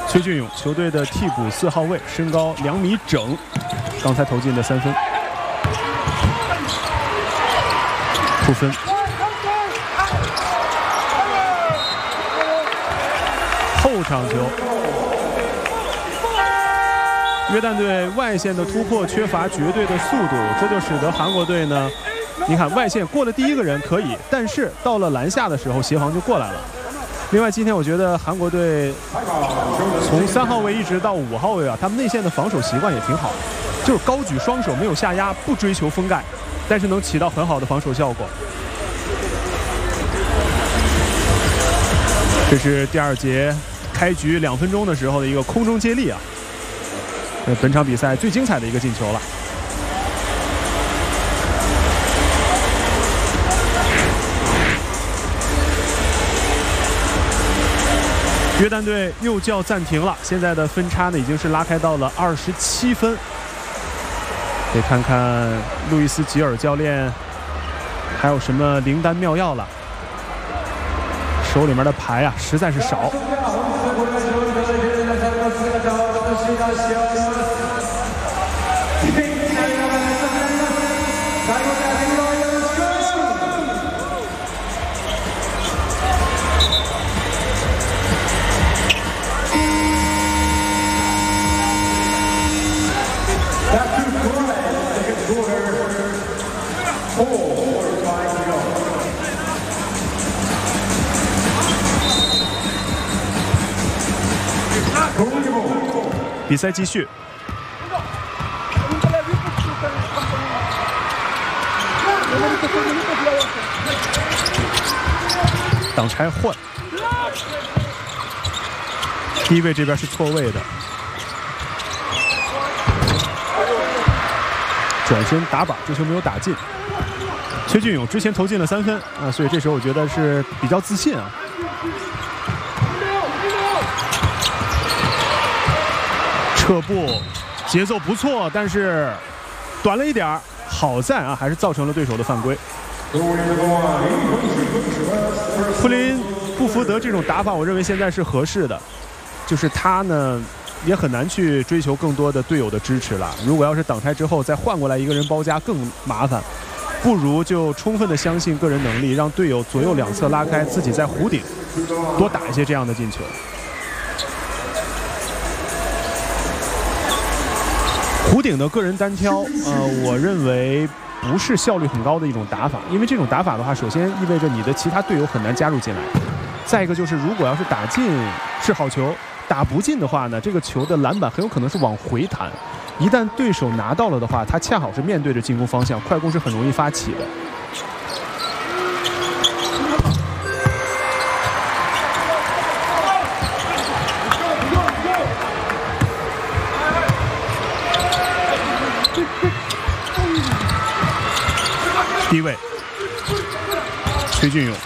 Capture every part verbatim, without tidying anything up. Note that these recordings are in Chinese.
崔俊勇，球队的替补四号位，身高两米整，刚才投进的三分，突分。后场球，约旦队外线的突破缺乏绝对的速度，这就使得韩国队呢，你看外线过了第一个人可以，但是到了篮下的时候，协防就过来了。另外，今天我觉得韩国队从三号位一直到五号位啊，他们内线的防守习惯也挺好，就是高举双手，没有下压，不追求封盖，但是能起到很好的防守效果。这是第二节开局两分钟的时候的一个空中接力啊，呃，本场比赛最精彩的一个进球了。约旦队又叫暂停了，现在的分差呢已经是拉开到了二十七分。得看看路易斯吉尔教练还有什么灵丹妙药了，手里面的牌啊实在是少。比赛继续，挡拆换，第一位这边是错位的，转身打板，这球没有打进。崔俊勇之前投进了三分啊，所以这时候我觉得是比较自信啊。撤步，节奏不错，但是短了一点儿。好在啊，还是造成了对手的犯规。普林布福德这种打法，我认为现在是合适的，就是他呢也很难去追求更多的队友的支持了。如果要是挡拆之后再换过来一个人包夹更麻烦，不如就充分的相信个人能力，让队友左右两侧拉开，自己在弧顶多打一些这样的进球。弧顶的个人单挑，呃，我认为不是效率很高的一种打法，因为这种打法的话，首先意味着你的其他队友很难加入进来，再一个就是如果要是打进是好球，打不进的话呢，这个球的篮板很有可能是往回弹，一旦对手拿到了的话，他恰好是面对着进攻方向，快攻是很容易发起的。低位，崔俊勇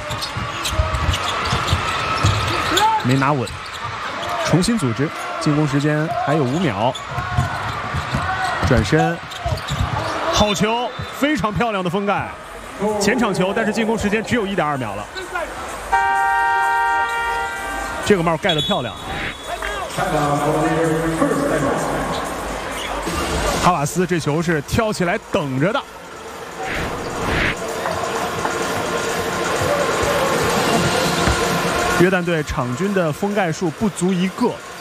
没拿稳，重新组织，进攻时间还有五秒，转身，好球，非常漂亮的封盖，前场球，但是进攻时间只有一点二秒了，这个帽盖得漂亮。哈瓦斯这球是跳起来等着的。约旦队场均的封盖数不足一个，